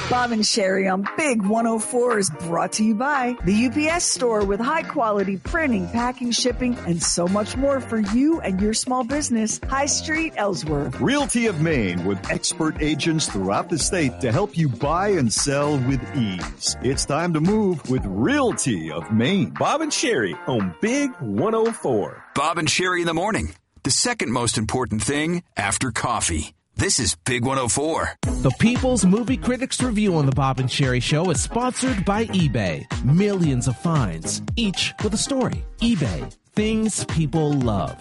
Bob and Sherry on Big 104 is brought to you by the UPS Store with high quality printing, packing, shipping, and so much more for you and your small business. High Street, Ellsworth. Realty of Maine with expert agents throughout the state to help you buy and sell with ease. It's time to move with Realty of Maine. Bob and Sherry on Big 104. Bob and Sherry in the morning. The second most important thing after coffee. This is Big 104. The People's Movie Critics Review on the Bob and Sherry Show is sponsored by eBay. Millions of finds, each with a story. eBay, things people love.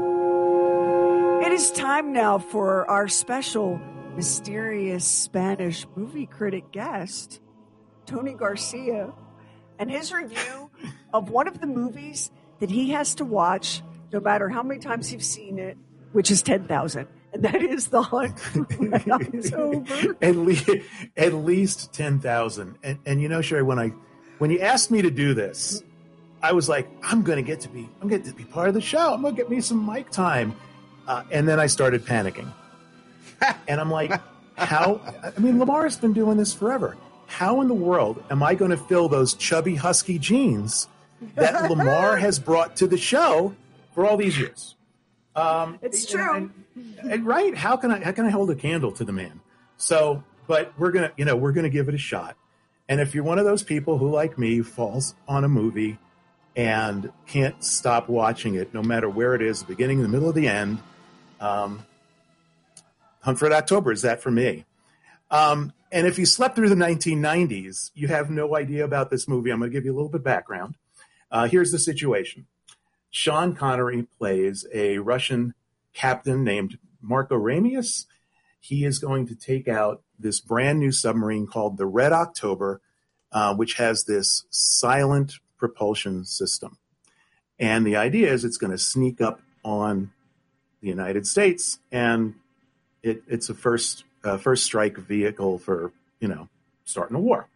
It is time now for our special mysterious Spanish movie critic guest, Tony Garcia, and his review of one of the movies that he has to watch no matter how many times he's seen it, which is 10,000. And that is The Hunt for Red October. At least 10,000. And you know, Sherry, when you asked me to do this, I was like, I'm going to get to be part of the show. I'm going to get me some mic time. And then I started panicking. And I'm like, Lamar's been doing this forever. How in the world am I going to fill those chubby, husky jeans that Lamar has brought to the show for all these years? It's true. And right? How can I hold a candle to the man? So, but we're gonna give it a shot. And if you're one of those people who, like me, falls on a movie and can't stop watching it, no matter where it is, the beginning, the middle, or the end, Hunt for Red October is that for me. And if you slept through the 1990s, you have no idea about this movie. I'm going to give you a little bit of background. Here's the situation. Sean Connery plays a Russian captain named Marco Ramius. He is going to take out this brand new submarine called the Red October, which has this silent propulsion system. And the idea is it's going to sneak up on the United States, and it's a first strike vehicle for, starting a war.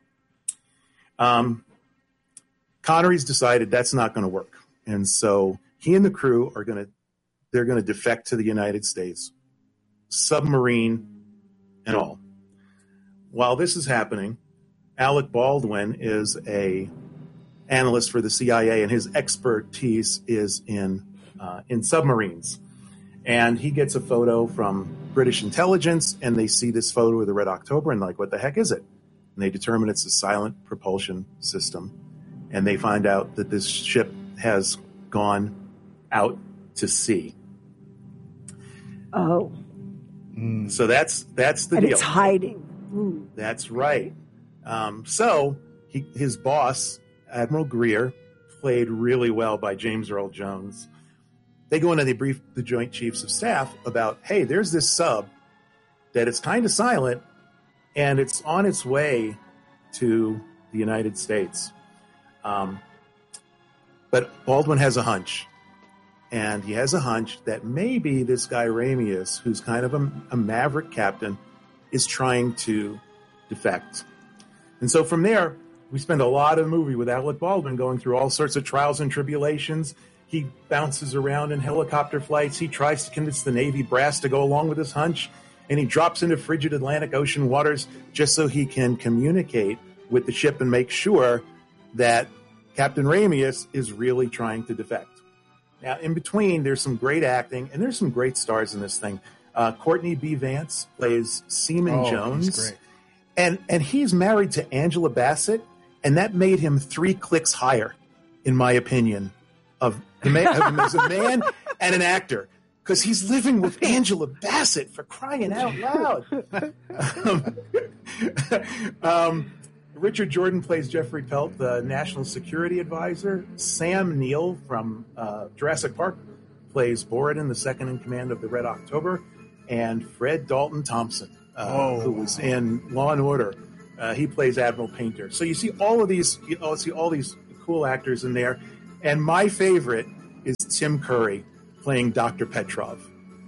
Connery's decided that's not going to work. And so he and the crew they're going to defect to the United States, submarine and all. While this is happening, Alec Baldwin is a analyst for the CIA, and his expertise is in submarines. And he gets a photo from British intelligence, and they see this photo of the Red October, and like, what the heck is it? And they determine it's a silent propulsion system. And they find out that this ship has gone out to sea. Oh. So that's the and deal. It's hiding. Ooh. That's right. So his boss, Admiral Greer, played really well by James Earl Jones. They go in and they brief the Joint Chiefs of Staff about, hey, there's this sub that is kind of silent, and it's on its way to the United States. But Baldwin has a hunch. And he has a hunch that maybe this guy Ramius, who's kind of a maverick captain, is trying to defect. And so from there, we spend a lot of the movie with Alec Baldwin going through all sorts of trials and tribulations. He bounces around in helicopter flights. He tries to convince the Navy brass to go along with his hunch. And he drops into frigid Atlantic Ocean waters just so he can communicate with the ship and make sure that Captain Ramius is really trying to defect. Now, in between, there's some great acting, and there's some great stars in this thing. Courtney B. Vance plays Seaman Jones. He's great. And he's married to Angela Bassett, and that made him 3 clicks higher, in my opinion, of him as a man and an actor, because he's living with Angela Bassett, for crying out loud. Richard Jordan plays Jeffrey Pelt, the National Security Advisor. Sam Neill from Jurassic Park plays Borodin, the second in command of the Red October. And Fred Dalton Thompson, who was in Law and Order. He plays Admiral Painter. So you see all these cool actors in there. And my favorite is Tim Curry playing Dr. Petrov.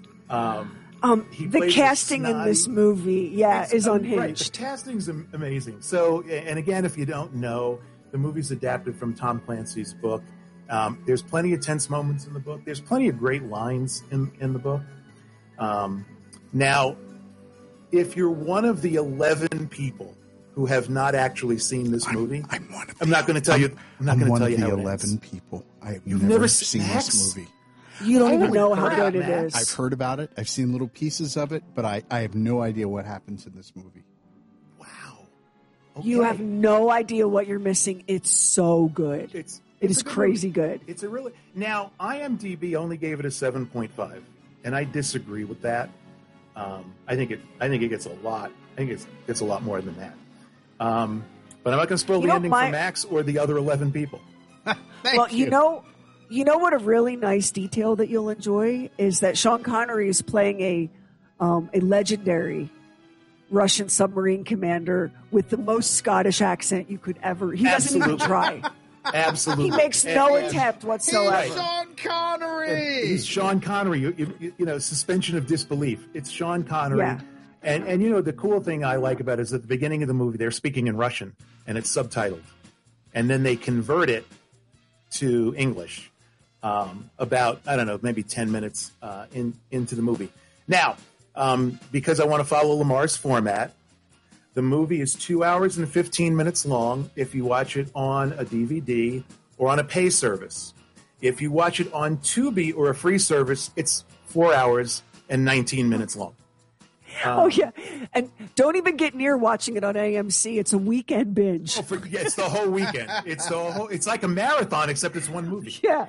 The casting in this movie, is unhinged. Right, the casting's amazing. So, and again, if you don't know, the movie's adapted from Tom Clancy's book. There's plenty of tense moments in the book. There's plenty of great lines in the book. Now, if you're one of the 11 people who have not actually seen this movie. I'm one of I'm not going to tell you. I'm not going to tell you how it 11 ends. people. I have You've never never seen Max? this movie. You don't even Holy know how crap, good it Max. is. I've heard about it. I've seen little pieces of it, but I have no idea what happens in this movie. Wow. You Okay. have no idea what you're missing. It's so good. It It's is a good crazy movie. good. It's a really now IMDb only gave it a 7.5, and I disagree with that. I think it gets a lot. I think it gets a lot more than that. But I'm not going to spoil You the know, ending for Max or the other 11 people. Well, you know what a really nice detail that you'll enjoy is that Sean Connery is playing a legendary Russian submarine commander with the most Scottish accent you could ever. He doesn't even Absolutely. try. Absolutely. He makes no And- attempt whatsoever. Sean Connery. He's Sean Connery. You know, suspension of disbelief. It's Sean Connery. Yeah. And you know, the cool thing I like about it is at the beginning of the movie, they're speaking in Russian and it's subtitled. And then they convert it to English about, I don't know, maybe 10 minutes into the movie. Now, because I want to follow Lamar's format, the movie is 2 hours and 15 minutes long if you watch it on a DVD or on a pay service. If you watch it on Tubi or a free service, it's 4 hours and 19 minutes long. Oh yeah, and don't even get near watching it on AMC. It's a weekend binge. It's the whole weekend. It's like a marathon, except it's one movie. Yeah.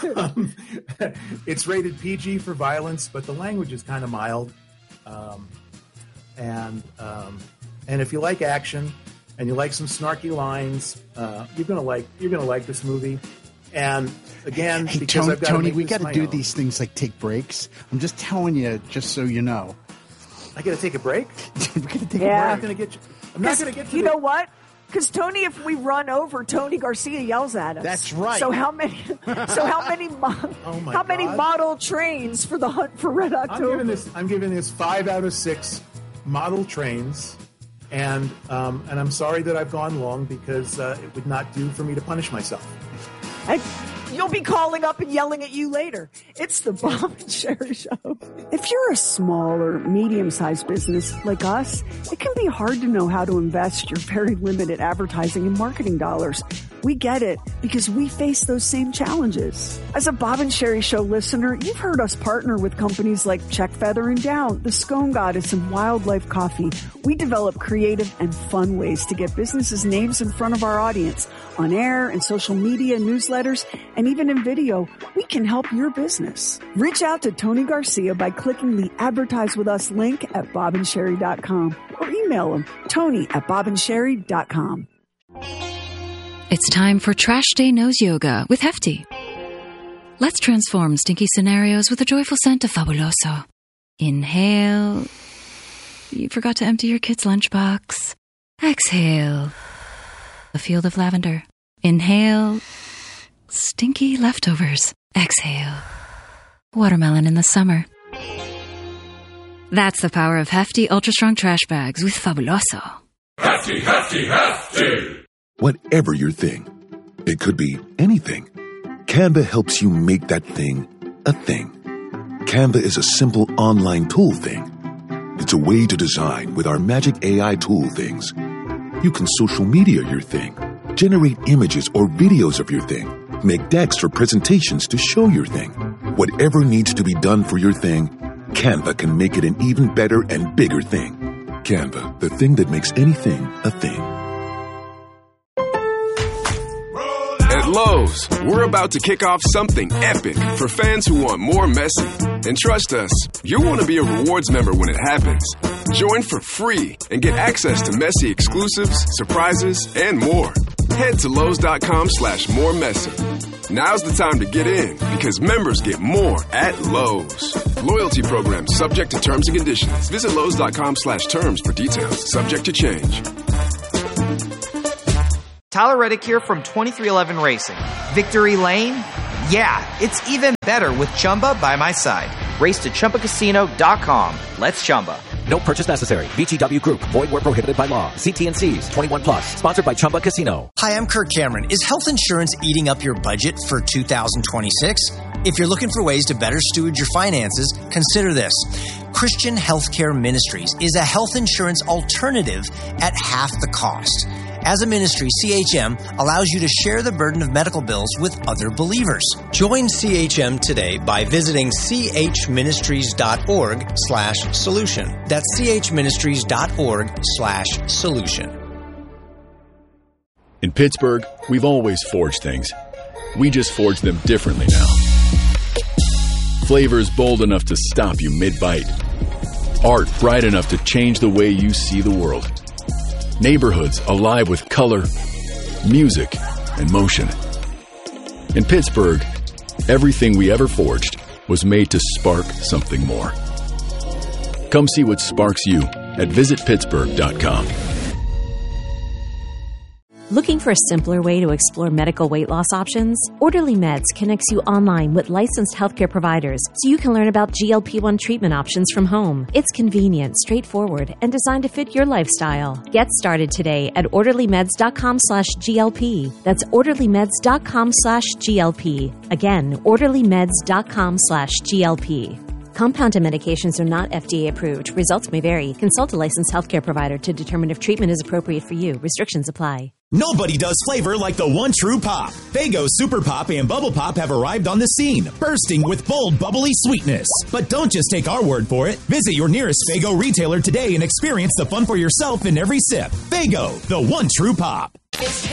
It's rated PG for violence, but the language is kind of mild. And if you like action and you like some snarky lines, you're gonna like this movie. And again, Hey, because I've got to Tony, make we this got to my do own. these things like take breaks. I'm just telling you, just so you know. I got to take a break. We're going to take Yeah. I'm not going to get you. I'm not going to get to You the- know what? Because Tony, if we run over, Tony Garcia yells at us. That's right. So how many? Oh my how many God. model trains for the Hunt for Red October? I'm giving this 5 out of 6 model trains, and I'm sorry that I've gone long because it would not do for me to punish myself. And you'll be calling up and yelling at you later. It's the Bob and Sherry Show. If you're a small or medium-sized business like us, it can be hard to know how to invest your very limited advertising and marketing dollars. We get it because we face those same challenges. As a Bob and Sherry Show listener, you've heard us partner with companies like Check Feather and Down, The Scone Goddess, and Wildlife Coffee. We develop creative and fun ways to get businesses' names in front of our audience on air and social media, newsletters, and even in video. We can help your business. Reach out to Tony Garcia by clicking the Advertise With Us link at bobandsherry.com or email him, tony@bobandsherry.com. It's time for Trash Day Nose Yoga with Hefty. Let's transform stinky scenarios with a joyful scent of Fabuloso. Inhale. You forgot to empty your kid's lunchbox. Exhale. A field of lavender. Inhale. Stinky leftovers. Exhale. Watermelon in the summer. That's the power of Hefty Ultra Strong Trash Bags with Fabuloso. Hefty, hefty, hefty! Whatever your thing, it could be anything. Canva helps you make that thing a thing. Canva is a simple online tool thing. It's a way to design with our magic AI tool things. You can social media your thing, generate images or videos of your thing, make decks for presentations to show your thing. Whatever needs to be done for your thing, Canva can make it an even better and bigger thing. Canva, the thing that makes anything a thing. At Lowe's, we're about to kick off something epic for fans who want more messy. And trust us, you'll want to be a rewards member when it happens. Join for free and get access to messy exclusives, surprises, and more. Head to Lowe's.com/more messy. Now's the time to get in because members get more at Lowe's. Loyalty program subject to terms and conditions. Visit Lowe's.com/terms for details. Subject to change. Tyler Reddick here from 2311 Racing. Victory Lane? Yeah, it's even better with Chumba by my side. Race to ChumbaCasino.com. Let's Chumba. No purchase necessary. VGW Group. Void where prohibited by law. See T&Cs. 21 plus. Sponsored by Chumba Casino. Hi, I'm Kirk Cameron. Is health insurance eating up your budget for 2026? If you're looking for ways to better steward your finances, consider this. Christian Healthcare Ministries is a health insurance alternative at half the cost. As a ministry, CHM allows you to share the burden of medical bills with other believers. Join CHM today by visiting chministries.org/solution. That's chministries.org/solution. In Pittsburgh, we've always forged things. We just forge them differently now. Flavors bold enough to stop you mid-bite. Art bright enough to change the way you see the world. Neighborhoods alive with color, music, and motion. In Pittsburgh, everything we ever forged was made to spark something more. Come see what sparks you at visitpittsburgh.com. Looking for a simpler way to explore medical weight loss options? Orderly Meds connects you online with licensed healthcare providers so you can learn about GLP-1 treatment options from home. It's convenient, straightforward, and designed to fit your lifestyle. Get started today at orderlymeds.com/GLP. That's orderlymeds.com/GLP. Again, orderlymeds.com/GLP. Compounded medications are not FDA approved. Results may vary. Consult a licensed healthcare provider to determine if treatment is appropriate for you. Restrictions apply. Nobody does flavor like the one true pop. Faygo Super Pop and Bubble Pop have arrived on the scene, bursting with bold, bubbly sweetness. But don't just take our word for it. Visit your nearest Faygo retailer today and experience the fun for yourself in every sip. Faygo, the one true pop.